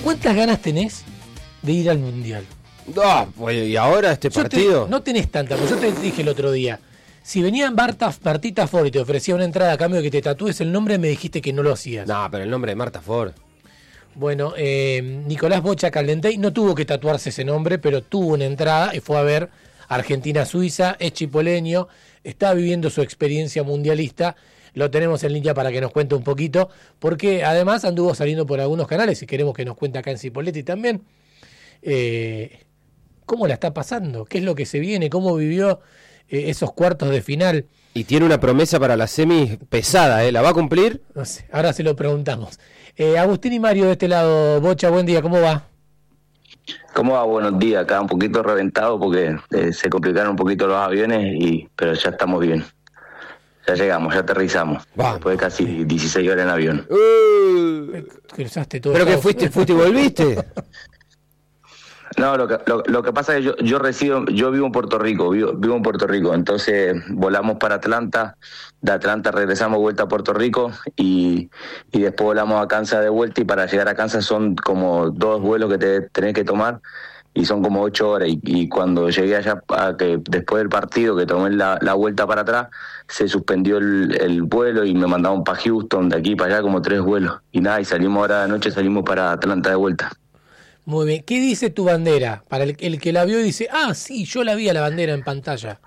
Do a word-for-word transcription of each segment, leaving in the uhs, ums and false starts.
¿cuántas ganas tenés de ir al Mundial? Ah, pues, ¿y ahora este Yo partido? Te, no tenés tanta, porque yo te dije el otro día, si venían Marta, Martita Ford y te ofrecía una entrada a cambio de que te tatúes el nombre, me dijiste que no lo hacías. No, pero el nombre de Marta Ford. Bueno, eh, Nicolás Bocha Caldentey no tuvo que tatuarse ese nombre, pero tuvo una entrada y fue a ver Argentina-Suiza, es chipoleño, está viviendo su experiencia mundialista. Lo tenemos en línea para que nos cuente un poquito, porque además anduvo saliendo por algunos canales y queremos que nos cuente acá en Cipolletti también. Eh, ¿Cómo la está pasando? ¿Qué es lo que se viene? ¿Cómo vivió eh, esos cuartos de final? Y tiene una promesa para la semi pesada, ¿eh? ¿La va a cumplir? No sé, ahora se lo preguntamos. Eh, Agustín y Mario de este lado. Bocha, buen día, ¿cómo va? ¿Cómo va? Buenos días, acá un poquito reventado porque eh, se complicaron un poquito los aviones, y pero ya estamos bien. Ya llegamos, ya aterrizamos. Va. Después de casi dieciséis horas en avión. Uh, Cruzaste todo. ¿Pero que fuiste, fuiste y volviste? No, lo que, lo, lo que pasa es que yo, yo resido, yo vivo en Puerto Rico, vivo, vivo en Puerto Rico, entonces volamos para Atlanta, de Atlanta regresamos vuelta a Puerto Rico y, y después volamos a Kansas de vuelta, y para llegar a Kansas son como dos vuelos que te tenés que tomar y son como ocho horas, y, y cuando llegué allá, a que después del partido que tomé la, la vuelta para atrás, se suspendió el, el vuelo y me mandaron para Houston, de aquí para allá como tres vuelos, y nada, y salimos ahora de noche, salimos para Atlanta de vuelta. Muy bien. ¿Qué dice tu bandera? Para el, el que la vio y dice, ah, sí, yo la vi a la bandera en pantalla.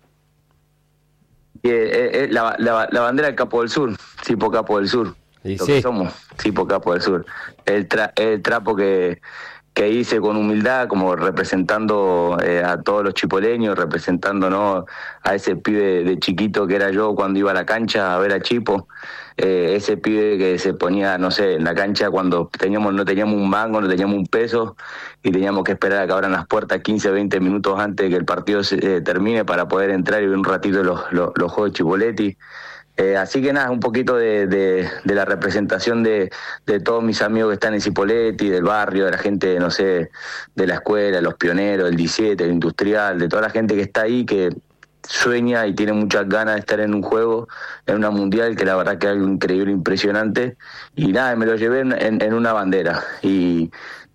Eh, eh, la, la, la bandera del Capo del Sur, Cipo Capo del Sur. Y lo sí. que somos, Cipo Capo del Sur. El, tra, el trapo que, que hice con humildad, como representando eh, a todos los chipoleños, representando, ¿no?, a ese pibe de chiquito que era yo cuando iba a la cancha a ver a Chipo. Eh, ese pibe que se ponía, no sé, en la cancha cuando teníamos no teníamos un mango, no teníamos un peso y teníamos que esperar a que abran las puertas quince, veinte minutos antes de que el partido se, eh, termine para poder entrar y ver un ratito los, los, los juegos de Chipolletti. Eh, así que nada, un poquito de, de, de la representación de, de todos mis amigos que están en Cipolletti, del barrio, de la gente, no sé, de la escuela, los pioneros, el diecisiete, el industrial, de toda la gente que está ahí, que sueña y tiene muchas ganas de estar en un juego, en una mundial, que la verdad que es algo increíble, impresionante, y nada, me lo llevé en, en, en una bandera, y,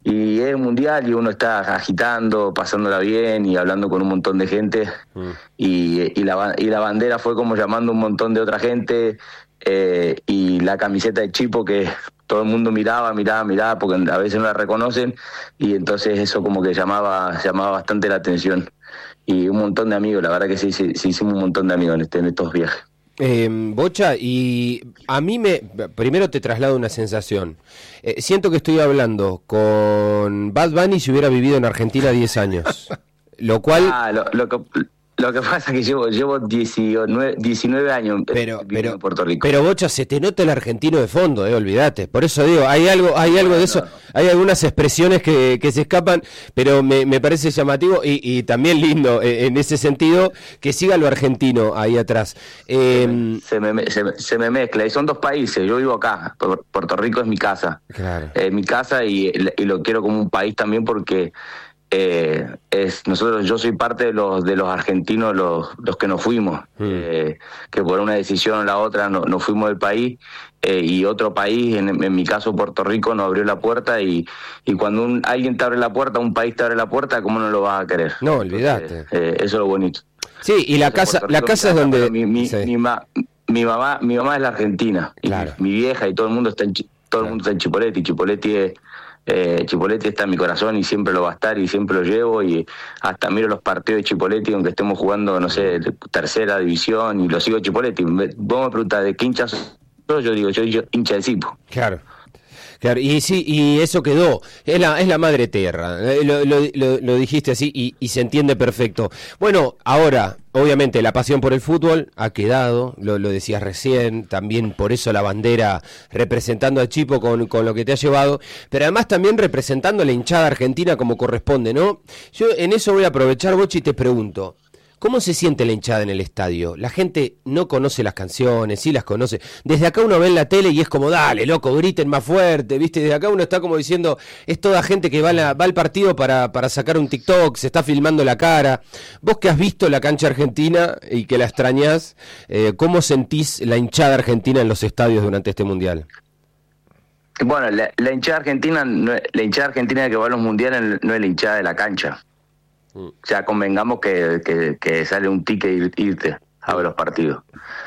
y es un mundial y uno está agitando, pasándola bien y hablando con un montón de gente, mm. y, y, la, y la bandera fue como llamando un montón de otra gente, eh, y la camiseta de Chipo que todo el mundo miraba, miraba, miraba, porque a veces no la reconocen, y entonces eso como que llamaba, llamaba bastante la atención. Y un montón de amigos, la verdad que sí, sí, sí hicimos un montón de amigos en, este, en estos viajes. Eh, Bocha, y a mí me... Primero te traslado una sensación. Eh, siento que estoy hablando con Bad Bunny si hubiera vivido en Argentina diez años. Lo cual... Ah, lo, lo que... Lo que pasa es que llevo, llevo diecinueve, diecinueve años pero, viviendo pero, en Puerto Rico. Pero Bocha, se te nota el argentino de fondo, eh, olvídate. Por eso digo, hay algo, hay algo de eso, hay algunas expresiones que, que se escapan, pero me, me parece llamativo y, y también lindo eh, en ese sentido que siga lo argentino ahí atrás. Eh, se, me, se, me, se me mezcla, y son dos países, yo vivo acá, Puerto Rico es mi casa, claro. Es mi casa y, y lo quiero como un país también porque... Eh, es nosotros yo soy parte de los de los argentinos los los que nos fuimos, mm. eh, que por una decisión o la otra no, nos fuimos del país, eh, y otro país, en, en mi caso Puerto Rico, nos abrió la puerta, y, y cuando un, alguien te abre la puerta, un país te abre la puerta, ¿cómo no lo vas a querer? No, olvídate. Eh, eso es lo bonito. Sí, y la casa la casa es donde mi mi, sí. mi, ma, mi mamá mi mamá es la argentina, claro. y mi vieja y todo el mundo está en todo claro. el mundo está en Chipolletti. Chipolletti es Eh, Chipolletti está en mi corazón y siempre lo va a estar y siempre lo llevo, y hasta miro los partidos de Chipolletti aunque estemos jugando, no sé, tercera división, y lo sigo Chipolletti. Vos me preguntás de qué hincha sos, yo digo, yo soy hincha de Cipo. Claro. Claro, y sí, y eso quedó, es la, es la madre tierra, lo, lo, lo, lo dijiste así y, y se entiende perfecto. Bueno, ahora, obviamente la pasión por el fútbol ha quedado, lo, lo decías recién, también por eso la bandera representando a Chipo con, con lo que te ha llevado, pero además también representando a la hinchada argentina como corresponde, ¿no? Yo en eso voy a aprovechar, Bochi, y te pregunto, ¿cómo se siente la hinchada en el estadio? La gente no conoce las canciones, sí las conoce. Desde acá uno ve en la tele y es como, dale, loco, griten más fuerte, ¿viste? Desde acá uno está como diciendo, es toda gente que va, la, va al partido para, para sacar un TikTok, se está filmando la cara. Vos que has visto la cancha argentina y que la extrañás, eh, ¿cómo sentís la hinchada argentina en los estadios durante este Mundial? Bueno, la, la hinchada argentina, no, la hinchada argentina que va a los mundiales no es la hinchada de la cancha. Mm. O sea, convengamos que, que, que sale un ticket irte a ver los partidos.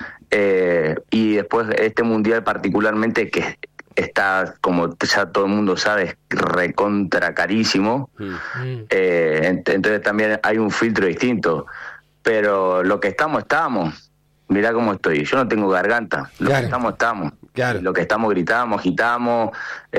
Eh, y después este mundial particularmente, que está, como ya todo el mundo sabe, recontra carísimo. Mm. Eh, entonces también hay un filtro distinto. Pero lo que estamos, estamos. Mirá cómo estoy. Yo no tengo garganta. Lo claro. que estamos, estamos. Claro. Lo que estamos, gritamos, agitamos,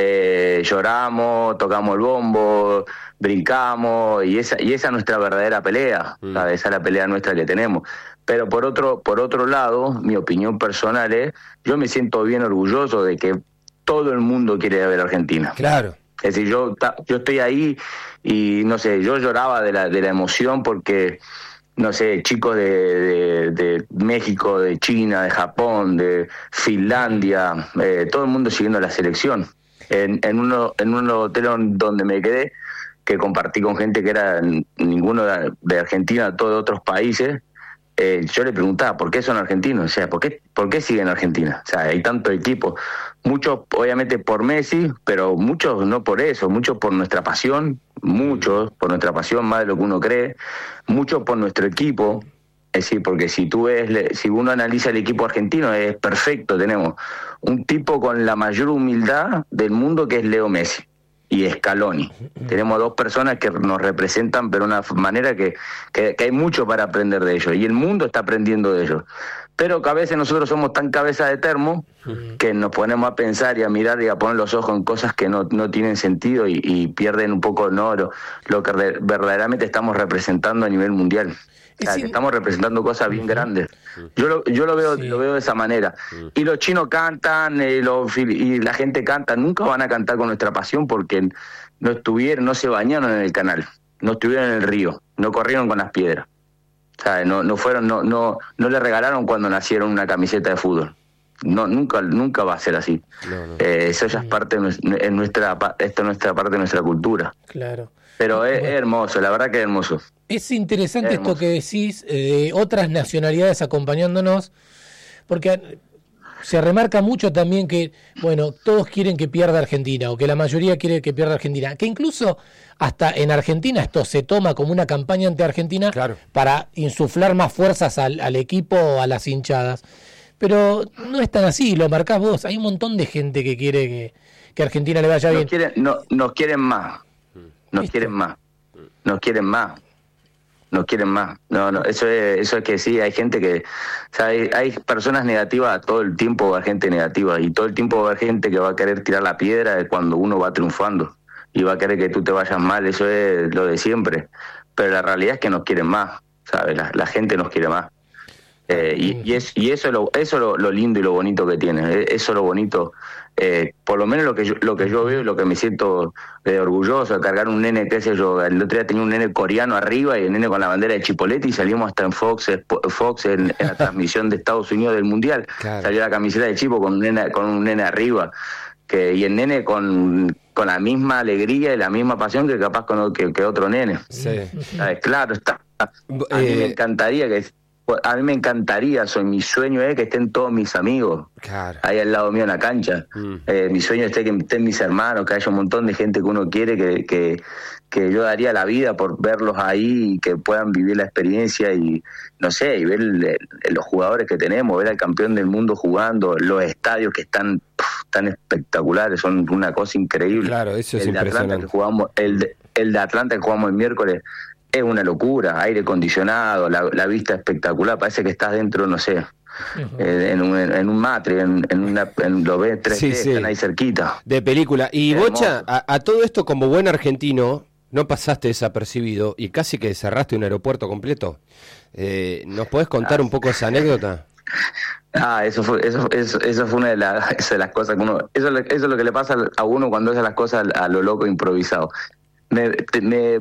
eh, lloramos, tocamos el bombo, brincamos, y esa y esa es nuestra verdadera pelea. Mm. ¿Sabes? Esa es la pelea nuestra que tenemos. Pero por otro por otro lado, mi opinión personal es, yo me siento bien orgulloso de que todo el mundo quiere ver a Argentina. Claro. Es decir, yo yo estoy ahí y, no sé, yo lloraba de la de la emoción porque, no sé, chicos de, de, de México, de China, de Japón, de Finlandia, eh, todo el mundo siguiendo la selección. En, en uno en un hotel donde me quedé, que compartí con gente que era ninguno de, de Argentina, todos de otros países, eh, yo le preguntaba, ¿por qué son argentinos? O sea, ¿por qué, ¿por qué siguen Argentina? O sea, hay tanto equipo. Muchos, obviamente, por Messi, pero muchos no por eso, muchos por nuestra pasión, muchos por nuestra pasión, más de lo que uno cree, muchos por nuestro equipo. Es decir, porque si tú ves, si uno analiza el equipo argentino, es perfecto. Tenemos un tipo con la mayor humildad del mundo, que es Leo Messi, y Scaloni. Tenemos dos personas que nos representan, pero de una manera que, que, que hay mucho para aprender de ellos, y el mundo está aprendiendo de ellos. Pero que a veces nosotros somos tan cabeza de termo que nos ponemos a pensar y a mirar y a poner los ojos en cosas que no, no tienen sentido, y, y pierden un poco, ¿no?, lo, lo que re, verdaderamente estamos representando a nivel mundial. O sea, que estamos representando cosas bien grandes. Yo lo, yo lo veo, sí. lo veo de esa manera. Y los chinos cantan, eh, los, y la gente canta. Nunca van a cantar con nuestra pasión porque no estuvieron, no se bañaron en el canal, no estuvieron en el río, no corrieron con las piedras. O sea, no, no fueron, no, no, no le regalaron cuando nacieron una camiseta de fútbol. No, nunca, nunca va a ser así. No, no. Eh, eso ya es parte de nuestra, nuestra, esto es nuestra parte de nuestra cultura. Claro. Pero es, es hermoso, la verdad que es hermoso. Es interesante es esto que decís, de eh, otras nacionalidades acompañándonos, porque se remarca mucho también que, bueno, todos quieren que pierda Argentina, o que la mayoría quiere que pierda Argentina, que incluso hasta en Argentina esto se toma como una campaña ante Argentina, claro, para insuflar más fuerzas al, al equipo o a las hinchadas. Pero no es tan así, lo marcás vos. Hay un montón de gente que quiere que, que Argentina le vaya nos bien. Quieren, no, nos quieren más. Nos ¿Listo? quieren más. Nos quieren más. Nos quieren más. No, no, eso es, eso es que sí, hay gente que, o sea, hay, hay personas negativas, todo el tiempo va a haber gente negativa, y todo el tiempo va a haber gente que va a querer tirar la piedra de cuando uno va triunfando, y va a querer que tú te vayas mal. Eso es lo de siempre. Pero la realidad es que nos quieren más, ¿sabes? La, la gente nos quiere más. Eh, y, y, es, y eso es lo, eso lo, lo lindo y lo bonito que tiene. Eso es lo bonito, eh, por lo menos lo que yo, lo que yo veo y lo que me siento eh, orgulloso de cargar un nene, qué sé yo. El otro día tenía un nene coreano arriba y el nene con la bandera de Chipolete, y salimos hasta en Fox, Fox en, en la transmisión de Estados Unidos del Mundial. Claro. Salió la camiseta de Chipo con un nene, con un nene arriba, que, y el nene con, con la misma alegría y la misma pasión que capaz con que, que otro nene. Sí. ¿Sabes? Claro, está. A mí eh... me encantaría que A mí me encantaría, soy, mi sueño es que estén todos mis amigos, claro, ahí al lado mío en la cancha. Mm. Eh, mi sueño es que estén mis hermanos, que haya un montón de gente que uno quiere, que, que, que yo daría la vida por verlos ahí y que puedan vivir la experiencia y, no sé, y ver el, el, los jugadores que tenemos, ver al campeón del mundo jugando, los estadios que están puf, tan espectaculares, son una cosa increíble. Claro, eso es el de impresionante. Atlanta que jugamos, el, de, el de Atlanta que jugamos el miércoles, es una locura, aire acondicionado, la, la vista espectacular, parece que estás dentro, no sé, uh-huh. eh, en, un, en un matre, en, en una, en, lo ves tres D, sí, sí, están ahí cerquita. De película. Y Bocha, a, a todo esto, como buen argentino, no pasaste desapercibido y casi que cerraste un aeropuerto completo. Eh, ¿Nos podés contar ah, un poco esa anécdota? Ah, eso fue, eso, eso, eso fue una de, la, de las cosas que uno, eso, eso es lo que le pasa a uno cuando hace las cosas a, a lo loco improvisado. Me, me,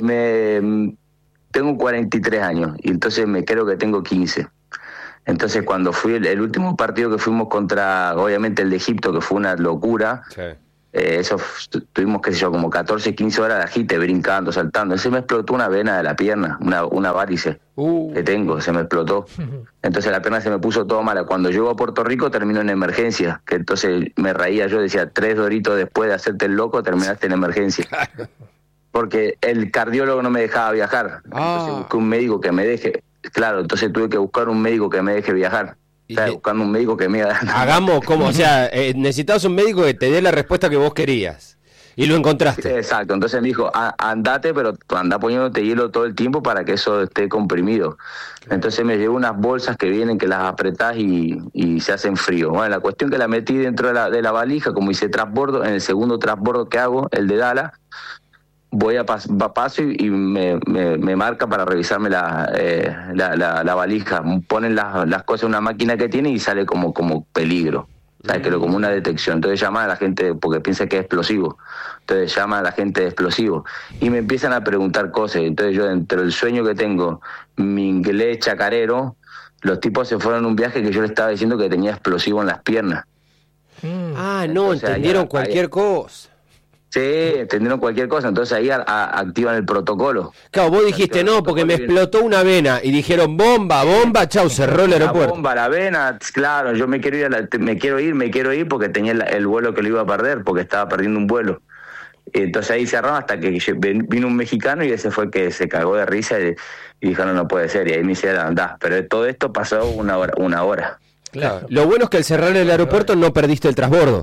me Tengo cuarenta y tres años y entonces me creo que tengo quince. Entonces cuando fui el, el último partido que fuimos contra, obviamente el de Egipto, que fue una locura, sí, Eh, eso tuvimos, qué sé yo, como catorce, quince horas de agite, brincando, saltando. Se me explotó una vena de la pierna, una, una varice uh. que tengo, se me explotó. Entonces la pierna se me puso todo mala. Cuando llego a Puerto Rico termino en emergencia, que entonces me reía yo, decía, tres doritos después de hacerte el loco, terminaste en emergencia. Porque el cardiólogo no me dejaba viajar. Entonces busqué un médico que me deje. Claro, entonces tuve que buscar un médico que me deje viajar. Estaba buscando un médico que me iba a... Hagamos como, o sea, eh, necesitabas un médico que te dé la respuesta que vos querías. Y lo encontraste. Exacto, entonces me dijo, andate, pero anda poniéndote hielo todo el tiempo para que eso esté comprimido. Entonces me llevo unas bolsas que vienen, que las apretás y, y se hacen frío. Bueno, la cuestión que la metí dentro de la, de la valija, como hice transbordo, en el segundo transbordo que hago, el de Dallas, voy a pas, va paso y, y me, me, me marca para revisarme la, eh, la, la, la valija. Ponen las, las cosas en una máquina que tiene y sale como, como peligro. ¿Sabes? Que lo como una detección. Entonces llama a la gente porque piensa que es explosivo. Entonces llama a la gente de explosivo. Y me empiezan a preguntar cosas. Entonces yo, dentro del sueño que tengo, mi inglés chacarero, los tipos se fueron a un viaje que yo les estaba diciendo que tenía explosivo en las piernas. Mm. Ah, no, entonces, entendieron ahí, cualquier ahí, cosa. Sí, entendieron cualquier cosa, entonces ahí a, a, activan el protocolo. Claro, vos dijiste no, porque me explotó una vena y dijeron bomba, bomba, chau, cerró el aeropuerto. La bomba, la vena, claro, yo me quiero ir, a la, me quiero ir, me quiero ir porque tenía el, el vuelo que lo iba a perder, porque estaba perdiendo un vuelo. Y entonces ahí cerraron hasta que vino un mexicano y ese fue el que se cagó de risa y, y dijo no, no puede ser, y ahí me hicieron andar. Pero todo esto pasó una hora. Una hora. Claro. Lo bueno es que al cerrar el aeropuerto no perdiste el transbordo.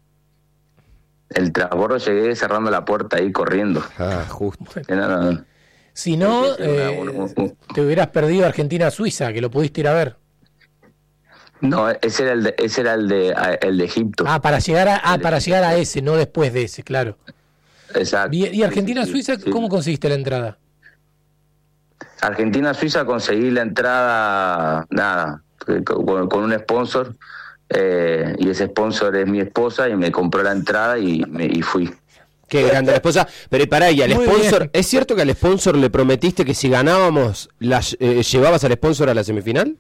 El transbordo llegué cerrando la puerta ahí corriendo. Ah, justo. No, no, no. Si no, eh, te hubieras perdido Argentina-Suiza, que lo pudiste ir a ver. No, ese era el de, ese era el de, el de Egipto. Ah, para llegar a, ah, para llegar a ese, no después de ese, claro. Exacto. ¿Y, y Argentina-Suiza, sí, sí, cómo conseguiste la entrada? Argentina-Suiza conseguí la entrada, nada, con, con un sponsor. Eh, y ese sponsor es mi esposa y me compró la entrada y, me, y fui. Qué grande la esposa. Pero pará, y al Muy sponsor, bien. ¿Es cierto que al sponsor le prometiste que si ganábamos, las, eh, llevabas al sponsor a la semifinal?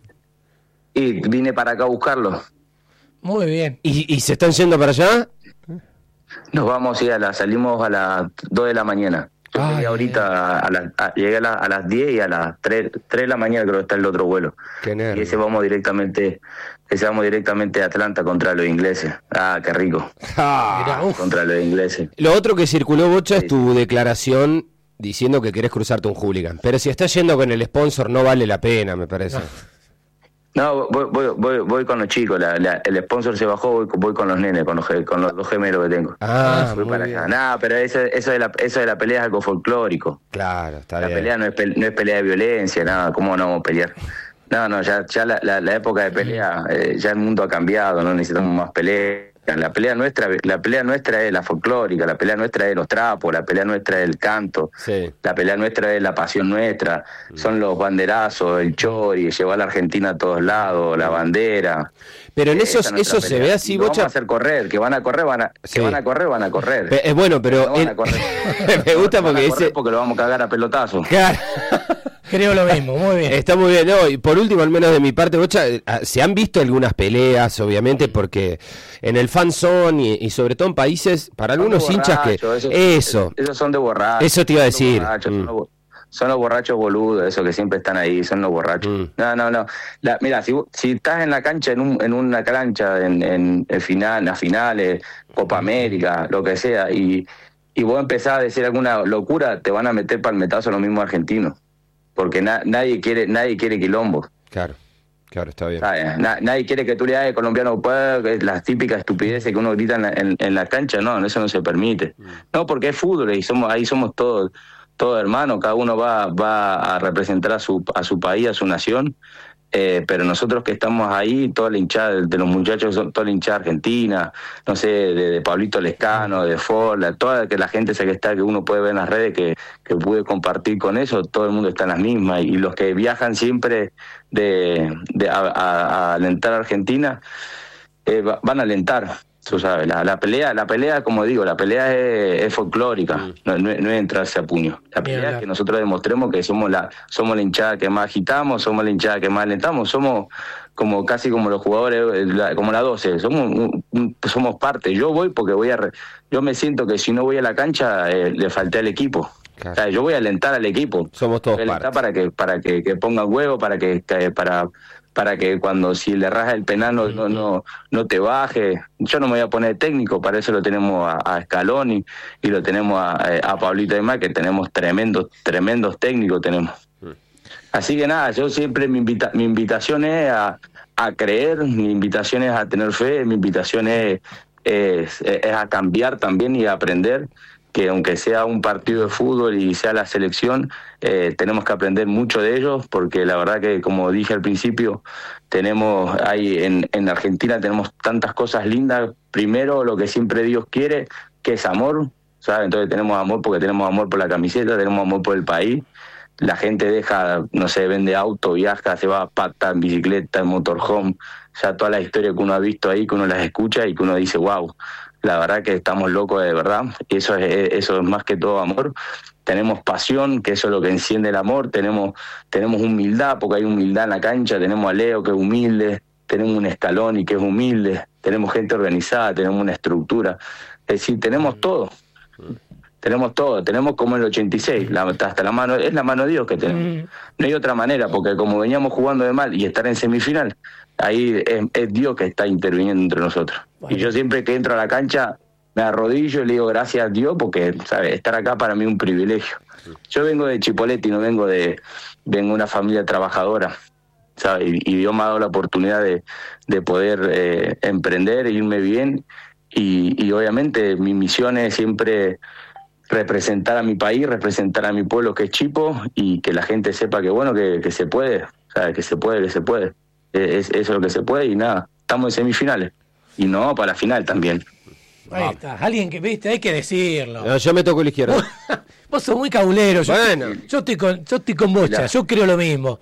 Y vine para acá a buscarlo. Muy bien. ¿Y, y se están yendo para allá? Nos vamos, sí, a la, salimos a las dos de la mañana. Ay, llegué ahorita, a la, a, llegué a, la, a las diez y a las tres de la mañana creo que está el otro vuelo. Qué nervio. Y ese vamos directamente, ese vamos directamente a Atlanta contra los ingleses. Ah, qué rico. Ah, contra los ingleses. Lo otro que circuló, Bocha, sí, es tu declaración diciendo que querés cruzarte un hooligan. Pero si estás yendo con el sponsor no vale la pena, me parece. No. No, voy, voy, voy, voy con los chicos, la, la, el sponsor se bajó, voy, voy con los nenes, con los, con los dos gemelos que tengo. Ah, voy para acá. Nada, pero eso, eso, de la, eso de la pelea es algo folclórico. Claro, está la bien. La pelea no es, pe, no es pelea de violencia, nada, ¿cómo no vamos a pelear? No, no, ya, ya la, la, la época de pelea, eh, ya el mundo ha cambiado, no necesitamos más peleas. La pelea nuestra, la pelea nuestra es la folclórica, la pelea nuestra es los trapos, la pelea nuestra es el canto, sí, la pelea nuestra es la pasión nuestra, son los banderazos, el chori, llevar a la Argentina a todos lados, la bandera. Pero en eso, eso se ve así, no Bocha. Vamos a hacer correr, que van a correr, van a, sí. que van a correr, van a correr. Es eh, bueno, pero no van a correr. me gusta no, porque ese ese porque lo vamos a cagar a pelotazo. Claro. Creo lo mismo, muy bien. Está muy bien, no, y por último, al menos de mi parte, Bocha, se han visto algunas peleas, obviamente, porque en el fan zone y, y sobre todo en países, para son algunos hinchas que... Esos, eso. Esos son de borrachos. Eso te iba a decir. Son, mm. son, los, son los borrachos boludos, esos que siempre están ahí, son los borrachos. Mm. No, no, no. La, mira, si, si estás en la cancha, en, un, en una cancha, en, en el final, las finales, Copa América, lo que sea, y, y vos empezás a decir alguna locura, te van a meter palmetazo a los mismos argentinos. Porque na, nadie quiere nadie quiere quilombo. Claro, claro, está bien. Na, nadie quiere que tú le hagas colombiano, pues, las típicas estupideces que uno grita en la, en, en la cancha, no, eso no se permite. Mm. No, porque es fútbol y somos ahí somos todos todos hermanos, cada uno va va a representar a su a su país, a su nación. Eh, pero nosotros que estamos ahí, toda la hinchada de, de los muchachos, toda la hinchada argentina, no sé, de, de Pablito Lescano, de Ford, toda que la gente esa que está, que uno puede ver en las redes, que, que pude compartir con eso, todo el mundo está en las mismas, y los que viajan siempre de, de a, a, a alentar a Argentina, eh, van a alentar, Tú sabes, la, la pelea, la pelea, como digo, la pelea es, es folclórica, mm. no, no, no es entrarse a puño. La pelea Bien, es que nosotros demostremos que somos la, somos la hinchada que más agitamos, somos la hinchada que más alentamos, somos como casi como los jugadores, la, como la doce, somos somos parte. Yo voy porque voy a, re, yo me siento que si no voy a la cancha eh, le falté al equipo. Claro. O sea, yo voy a alentar al equipo. Somos todos parte. Para que para que, que pongan huevo, para que, que para para que cuando si le raja el penal no, no, no, no te baje. Yo no me voy a poner técnico, para eso lo tenemos a, a Scaloni y lo tenemos a, a Pablito Aymar, que tenemos tremendos, tremendos técnicos tenemos. Así que nada, yo siempre mi, invita, mi invitación es a, a creer, mi invitación es a tener fe, mi invitación es, es, es a cambiar también y a aprender, que aunque sea un partido de fútbol y sea la selección, eh, tenemos que aprender mucho de ellos, porque la verdad que, como dije al principio, tenemos ahí en, en Argentina tenemos tantas cosas lindas. Primero, lo que siempre Dios quiere, que es amor, ¿sabes? Entonces tenemos amor porque tenemos amor por la camiseta, tenemos amor por el país. La gente deja, no sé, vende auto, viaja, se va a pata, en bicicleta, en motorhome, ya todas las historias que uno ha visto ahí, que uno las escucha y que uno dice, wow, la verdad que estamos locos de verdad, y eso es, eso es más que todo amor. Tenemos pasión, que eso es lo que enciende el amor, tenemos, tenemos humildad, porque hay humildad en la cancha, tenemos a Leo, que es humilde, tenemos un Scaloni, que es humilde, tenemos gente organizada, tenemos una estructura, es decir, tenemos todo. Tenemos todo, tenemos como el ochenta y seis, la, hasta la mano, es la mano de Dios que tenemos. No hay otra manera, porque como veníamos jugando de mal y estar en semifinal, ahí es, es Dios que está interviniendo entre nosotros. Bueno. Y yo siempre que entro a la cancha me arrodillo y le digo gracias a Dios, porque, ¿sabes?, estar acá para mí es un privilegio. Yo vengo de Chipoleti, no vengo de, vengo de una familia trabajadora, ¿sabes? Y, y Dios me ha dado la oportunidad de, de poder eh, emprender e irme bien, y, y obviamente mi misión es siempre representar a mi país, representar a mi pueblo, que es Chipo, y que la gente sepa que bueno, que, que se puede, ¿sabes? Que se puede, que se puede. Es, eso es lo que se puede, y nada, estamos en semifinales. Y no, para la final también. Ahí está, alguien que, viste, hay que decirlo. No, yo me toco la izquierda. Vos sos muy cabulero, yo, bueno. estoy, yo, estoy con, yo estoy con Bocha, yo creo lo mismo.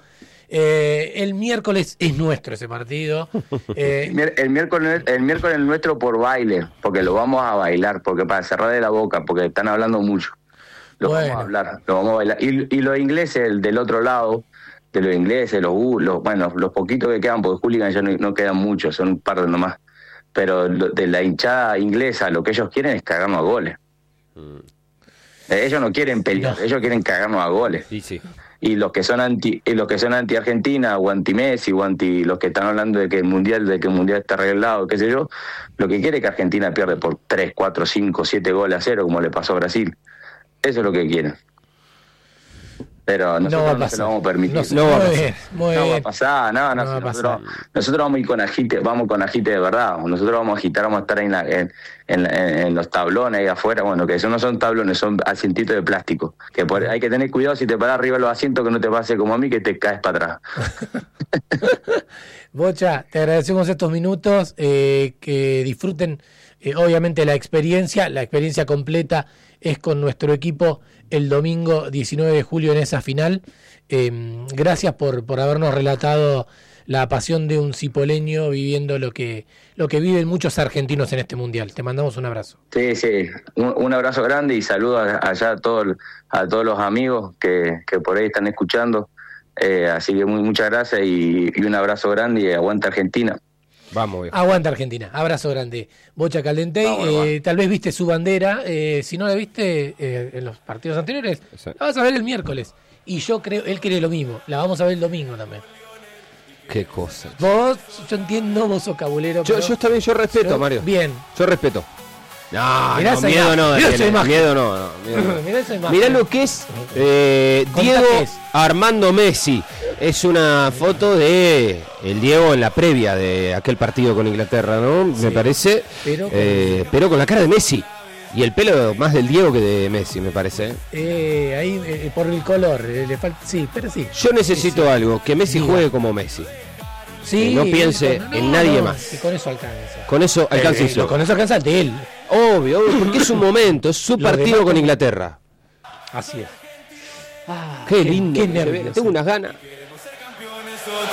Eh, el miércoles es nuestro ese partido. Eh, el miércoles el miércoles nuestro por baile, porque lo vamos a bailar, porque para cerrar de la boca, porque están hablando mucho. Lo bueno. vamos a hablar, lo vamos a bailar. Y, y los ingleses, el del otro lado, de los ingleses, los, los bueno, los poquitos que quedan, porque Hooligan ya no, no quedan muchos, son un par de nomás. Pero de la hinchada inglesa, lo que ellos quieren es cagarnos a goles. Mm. Ellos no quieren pelear, no. ellos quieren cagarnos a goles. Sí, sí. Y los que son anti y los que son anti Argentina o anti Messi o anti los que están hablando de que el mundial de que el mundial está arreglado, qué sé yo, lo que quiere es que Argentina pierde por tres, cuatro, cinco, siete goles a cero, como le pasó a Brasil. Eso es lo que quieren. Pero nosotros no, no se lo vamos a permitir. No, no, va, a pasar. Muy no va a pasar, no, no, no si nosotros, nosotros vamos a ir con agite, vamos con agite de verdad. Nosotros vamos a agitar, vamos a estar en, la, en, en, en los tablones ahí afuera, bueno, que eso no son tablones, son asientitos de plástico. Que por, hay que tener cuidado si te paras arriba de los asientos, que no te pase como a mí, que te caes para atrás. Bocha, te agradecemos estos minutos, eh, que disfruten eh, obviamente la experiencia, la experiencia completa es con nuestro equipo el domingo diecinueve de julio en esa final. Eh, gracias por, por habernos relatado la pasión de un cipoleño viviendo lo que lo que viven muchos argentinos en este mundial. Te mandamos un abrazo. Sí, sí, un, un abrazo grande y saludos allá a, todo, a todos los amigos que, que por ahí están escuchando. Eh, así que muy, muchas gracias y, y un abrazo grande y aguanta Argentina. Vamos, viejo. Aguanta Argentina, abrazo grande. Bocha Caldentey, eh, tal vez viste su bandera, eh, si no la viste eh, en los partidos anteriores, sí. La vas a ver el miércoles. Y yo creo, él cree lo mismo, la vamos a ver el domingo también. Qué cosa. Vos, yo entiendo, vos sos cabulero. Yo, yo también, yo respeto, yo, Mario. Bien. Yo respeto. No, mirá no miedo no, mirá, miedo, miedo no, no miedo no. Mirá, esa mirá lo que es eh, Diego es. Armando Messi. Es una foto de el Diego en la previa de aquel partido con Inglaterra, ¿no? Sí. Me parece. Pero con... Eh, pero con la cara de Messi. Y el pelo más del Diego que de Messi, me parece. Eh, ahí, eh, por el color, eh, le falta. Sí, pero sí. Yo necesito sí, sí. algo, que Messi sí. juegue como Messi. Sí, que no piense no, no, en nadie no, más. Y con eso alcanza. Con eso alcanza. Eh, con eso alcanza de él. Obvio, obvio, porque es un momento, es su Los partido demás, con Inglaterra. Así es. Ah, qué, qué lindo. Qué nervios. Tengo unas ganas.